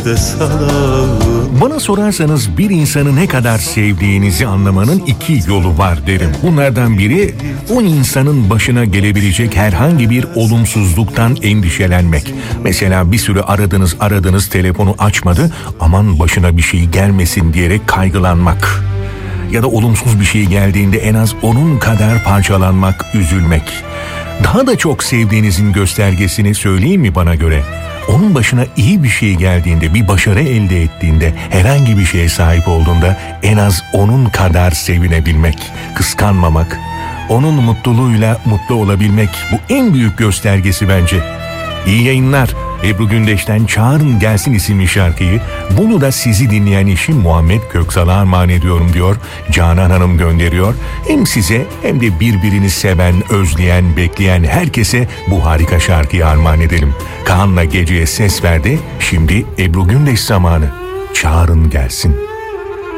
nefes alalım. Bana sorarsanız bir insanı ne kadar sevdiğinizi anlamanın iki yolu var derim. Bunlardan biri o insanın başına gelebilecek herhangi bir olumsuzluktan endişelenmek. Mesela bir süre aradınız telefonu açmadı, aman başına bir şey gelmesin diyerek kaygılanmak. Ya da olumsuz bir şey geldiğinde en az onun kadar parçalanmak, üzülmek. Daha da çok sevdiğinizin göstergesini söyleyeyim mi bana göre? Onun başına iyi bir şey geldiğinde, bir başarı elde ettiğinde, herhangi bir şeye sahip olduğunda en az onun kadar sevinebilmek, kıskanmamak, onun mutluluğuyla mutlu olabilmek bu en büyük göstergesi bence. İyi yayınlar. Ebru Gündeş'ten Çağırın Gelsin isimli şarkıyı bunu da sizi dinleyen eşim Muhammed Köksal'a armağan ediyorum diyor. Canan Hanım gönderiyor. Hem size hem de birbirini seven, özleyen, bekleyen herkese bu harika şarkıyı armağan edelim. Kaan'la Geceye ses verdi. Şimdi Ebru Gündeş zamanı. Çağırın Gelsin.